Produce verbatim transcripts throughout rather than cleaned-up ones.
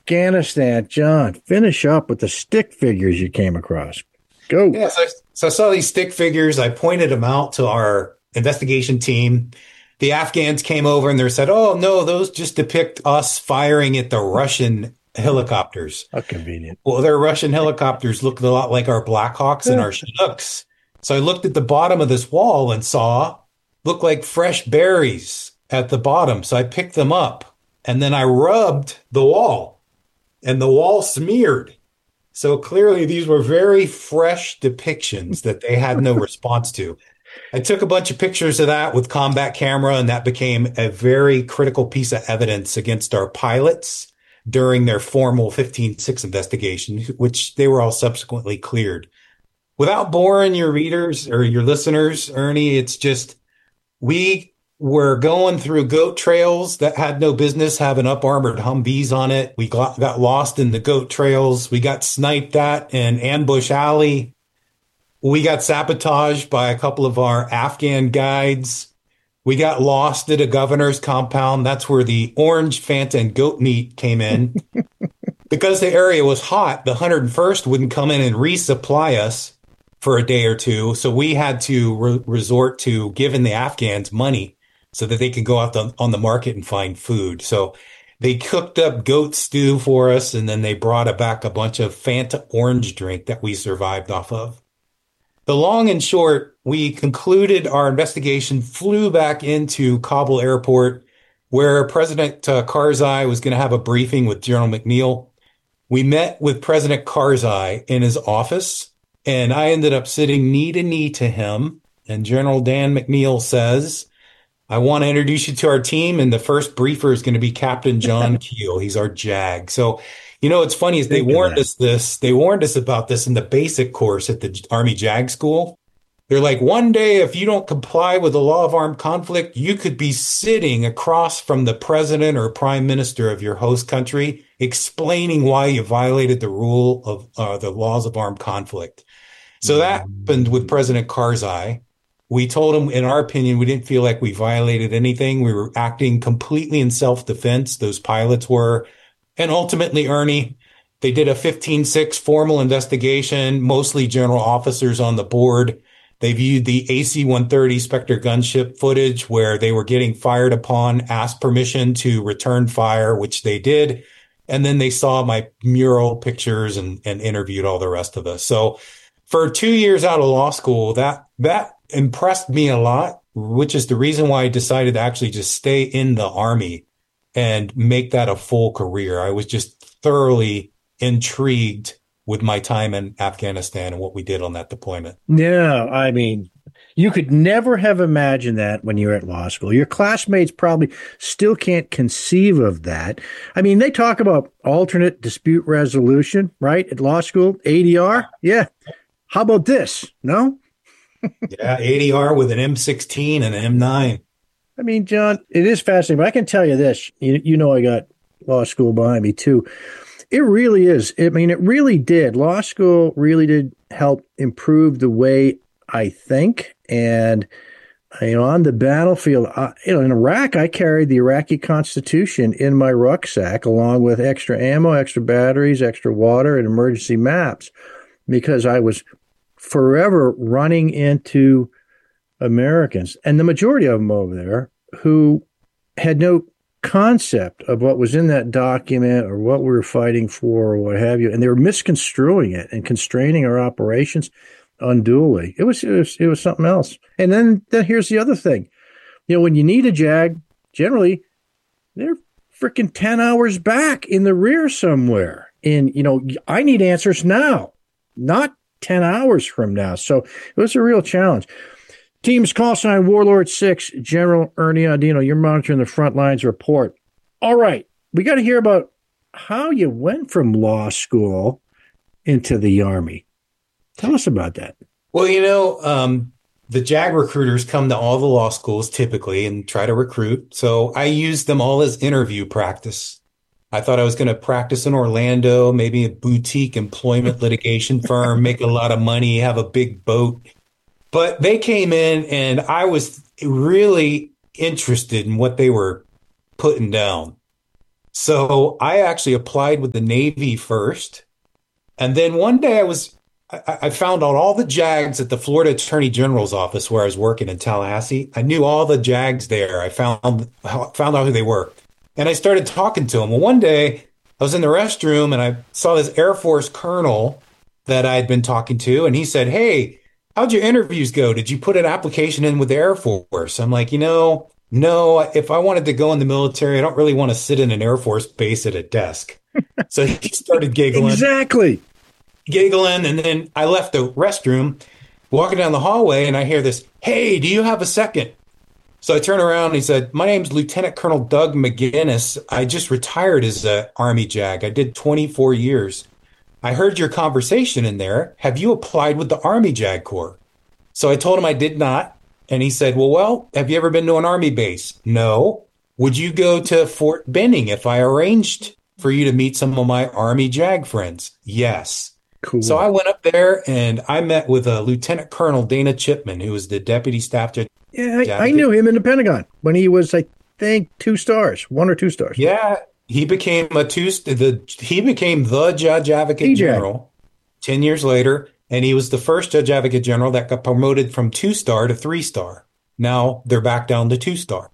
Afghanistan. John, finish up with the stick figures you came across. Go. Yeah, so, so I saw these stick figures. I pointed them out to our investigation team. The Afghans came over and they said, "Oh no, those just depict us firing at the Russian helicopters." How convenient. Well, their Russian helicopters looked a lot like our Blackhawks and Eh. our Chinooks. So I looked at the bottom of this wall and saw looked like fresh berries at the bottom. So I picked them up and then I rubbed the wall and the wall smeared. So clearly these were very fresh depictions that they had no response to. I took a bunch of pictures of that with combat camera, and that became a very critical piece of evidence against our pilots during their formal fifteen six investigation, which they were all subsequently cleared. Without boring your readers or your listeners, Ernie, it's just we were going through goat trails that had no business having up armored Humvees on it. We got, got lost in the goat trails. We got sniped at in Ambush Alley. We got sabotaged by a couple of our Afghan guides. We got lost at a governor's compound. That's where the orange Fanta and goat meat came in. Because the area was hot, the one hundred first wouldn't come in and resupply us for a day or two. So we had to re- resort to giving the Afghans money so that they could go out the, on the market and find food. So they cooked up goat stew for us, and then they brought back a bunch of Fanta orange drink that we survived off of. The long and short, we concluded our investigation, flew back into Kabul airport, where President uh, Karzai was going to have a briefing with General McNeil. We met with President Karzai in his office, and I ended up sitting knee to knee to him. And General Dan McNeil says, "I want to introduce you to our team, and the first briefer is going to be Captain John Keel. He's our JAG." So, you know, what's funny is they Think of warned that. us this. They warned us about this in the basic course at the Army JAG school. They're like, one day, if you don't comply with the law of armed conflict, you could be sitting across from the president or prime minister of your host country, explaining why you violated the rule of uh, the laws of armed conflict. So that happened with President Karzai. We told him, in our opinion, we didn't feel like we violated anything. We were acting completely in self-defense. Those pilots were. And ultimately, Ernie, they did a fifteen six formal investigation, mostly general officers on the board. They viewed the A C one thirty Spectre gunship footage where they were getting fired upon, asked permission to return fire, which they did. And then they saw my mural pictures and, and interviewed all the rest of us. So for two years out of law school, that that impressed me a lot, which is the reason why I decided to actually just stay in the Army and make that a full career. I was just thoroughly intrigued with my time in Afghanistan and what we did on that deployment. Yeah, I mean, you could never have imagined that when you were at law school. Your classmates probably still can't conceive of that. I mean, they talk about alternate dispute resolution, right? At law school, A D R. Yeah. How about this? No? Yeah, A D R with an M sixteen and an M nine. I mean, John, it is fascinating, but I can tell you this. You, you know, I got law school behind me too. It really is. I mean, it really did. Law school really did help improve the way I think. And, you know, on the battlefield, uh, you know, in Iraq, I carried the Iraqi Constitution in my rucksack along with extra ammo, extra batteries, extra water, and emergency maps because I was forever running into Americans, and the majority of them over there who had no concept of what was in that document or what we were fighting for or what have you, and they were misconstruing it and constraining our operations unduly. It was it was, it was something else. And then, then here's the other thing. You know, when you need a JAG, generally they're freaking ten hours back in the rear somewhere. And, you know, I need answers now, not ten hours from now. So it was a real challenge. Team's call sign Warlord six, General Ernie Audino. You're monitoring the front lines report. All right. We got to hear about how you went from law school into the Army. Tell us about that. Well, you know, um, the JAG recruiters come to all the law schools typically and try to recruit. So I used them all as interview practice. I thought I was going to practice in Orlando, maybe a boutique employment litigation firm, make a lot of money, have a big boat. But they came in and I was really interested in what they were putting down. So I actually applied with the Navy first. And then one day I was, I, I found out all the JAGs at the Florida Attorney General's office where I was working in Tallahassee. I knew all the JAGs there. I found, found out who they were. And I started talking to them. Well, one day I was in the restroom and I saw this Air Force colonel that I had been talking to. And he said, "Hey, how'd your interviews go? Did you put an application in with the Air Force?" I'm like, you know, no, if I wanted to go in the military, I don't really want to sit in an Air Force base at a desk. So he started giggling. Exactly. Giggling. And then I left the restroom, walking down the hallway, and I hear this, "Hey, do you have a second?" So I turn around and he said, "My name's Lieutenant Colonel Doug McGinnis. I just retired as an Army JAG. I did twenty-four years. I heard your conversation in there. Have you applied with the Army JAG Corps?" So I told him I did not. And he said, well, well, have you ever been to an Army base? No. Would you go to Fort Benning if I arranged for you to meet some of my Army JAG friends? Yes. Cool. So I went up there and I met with uh, Lieutenant Colonel Dana Chipman, who was the Deputy Staff Judge. Yeah, I, I knew him in the Pentagon when he was, I think, two stars, one or two stars. Yeah, he became a two. The he became the Judge Advocate T J. General ten years later. And he was the first Judge Advocate General that got promoted from two-star to three-star. Now they're back down to two-star.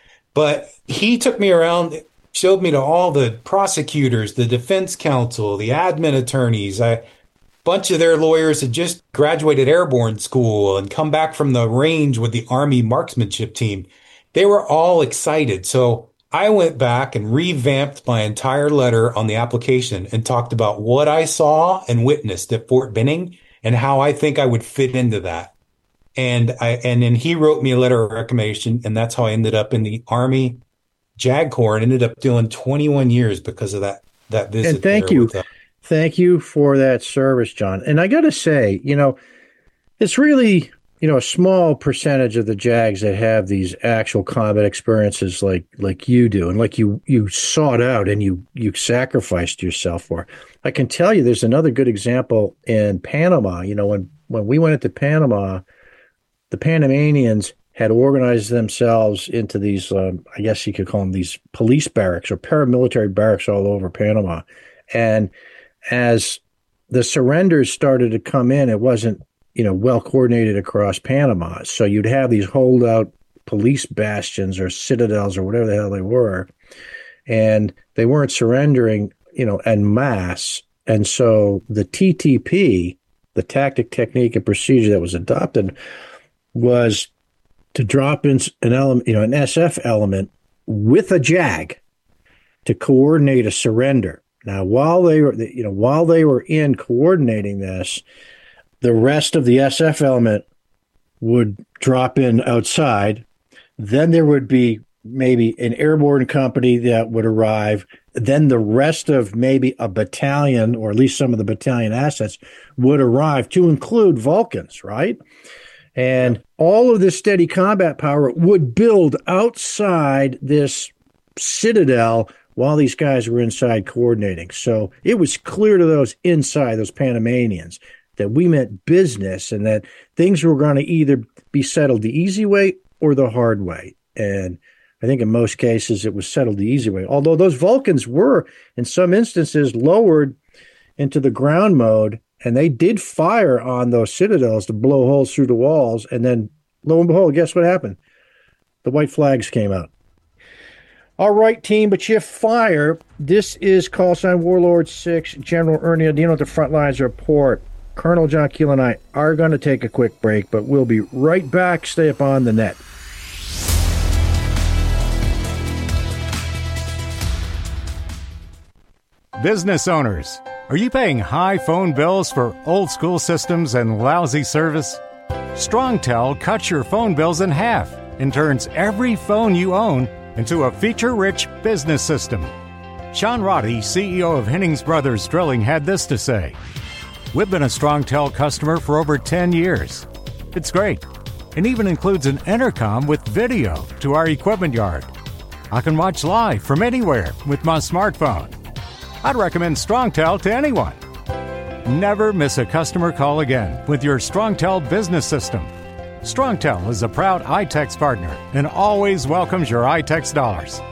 But he took me around, showed me to all the prosecutors, the defense counsel, the admin attorneys. A bunch of their lawyers had just graduated airborne school and come back from the range with the Army marksmanship team. They were all excited. So I went back and revamped my entire letter on the application and talked about what I saw and witnessed at Fort Benning and how I think I would fit into that. And I, and then he wrote me a letter of recommendation, and that's how I ended up in the Army JAG Corps and ended up doing twenty-one years because of that, that visit. And thank you. Thank you for that service, John. And I got to say, you know, it's really, you know, a small percentage of the JAGs that have these actual combat experiences like like you do and like you you sought out and you you sacrificed yourself for. I can tell you there's another good example in Panama. You know, when, when we went into Panama, the Panamanians had organized themselves into these, um, I guess you could call them these police barracks or paramilitary barracks all over Panama. And as the surrenders started to come in, it wasn't, you know, well coordinated across Panama. So you'd have these holdout police bastions or citadels or whatever the hell they were, and they weren't surrendering, you know, en masse. And so the T T P, the tactic, technique, and procedure that was adopted was to drop in an element, you know, an S F element with a JAG to coordinate a surrender. Now, while they were, you know, while they were in coordinating this, the rest of the S F element would drop in outside. Then there would be maybe an airborne company that would arrive. Then the rest of maybe a battalion, or at least some of the battalion assets, would arrive to include Vulcans, right? And all of this steady combat power would build outside this citadel while these guys were inside coordinating. So it was clear to those inside, those Panamanians, that we meant business and that things were going to either be settled the easy way or the hard way. And I think in most cases it was settled the easy way, although those Vulcans were, in some instances, lowered into the ground mode, and they did fire on those citadels to blow holes through the walls. And then, lo and behold, guess what happened? The white flags came out. All right, team, but you fire. This is Call Sign Warlord six, General Ernie Odino at the Front Lines Report. Colonel John Keel and I are going to take a quick break, but we'll be right back. Stay up on the net. Business owners, are you paying high phone bills for old school systems and lousy service? StrongTel cuts your phone bills in half and turns every phone you own into a feature-rich business system. Sean Roddy, C E O of Hennings Brothers Drilling, had this to say: "We've been a StrongTel customer for over ten years. It's great, and even includes an intercom with video to our equipment yard. I can watch live from anywhere with my smartphone. I'd recommend StrongTel to anyone. Never miss a customer call again with your StrongTel business system. StrongTel is a proud iTex partner and always welcomes your iTex dollars.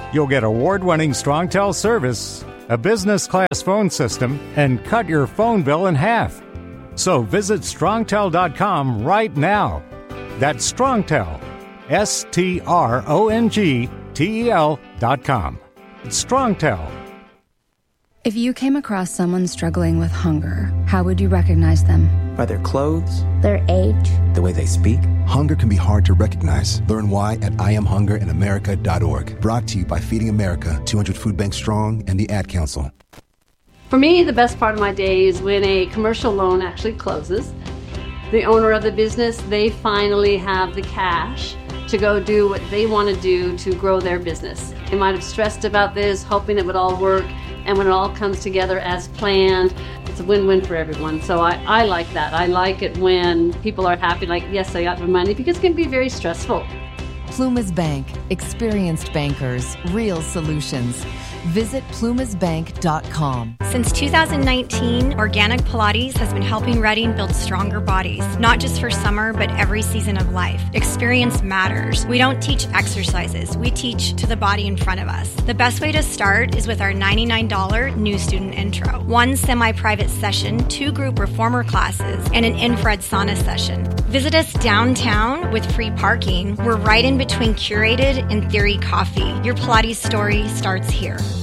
You'll get award-winning StrongTel service, a business-class phone system, and cut your phone bill in half. So visit strongtel dot com right now. That's StrongTel, S T R O N G T E L dot com. It's StrongTel. If you came across someone struggling with hunger, how would you recognize them? By their clothes, their age, the way they speak. Hunger can be hard to recognize. Learn why at I am hunger in america dot org. Brought to you by Feeding America, two hundred Food Bank Strong, and the Ad Council. For me, the best part of my day is when a commercial loan actually closes. The owner of the business, they finally have the cash to go do what they want to do to grow their business. They might have stressed about this, hoping it would all work, and when it all comes together as planned, it's a win-win for everyone. So I, I like that. I like it when people are happy, like, yes, I got my money, because it can be very stressful. Plumas Bank. Experienced bankers. Real solutions. Visit plumas bank dot com. Since two thousand nineteen, Organic Pilates has been helping Reading build stronger bodies, not just for summer, but every season of life. Experience matters. We don't teach exercises. We teach to the body in front of us. The best way to start is with our ninety-nine dollars new student intro. One semi-private session, two group reformer classes, and an infrared sauna session. Visit us downtown with free parking. We're right in between Curated and Theory Coffee. Your Pilates story starts here.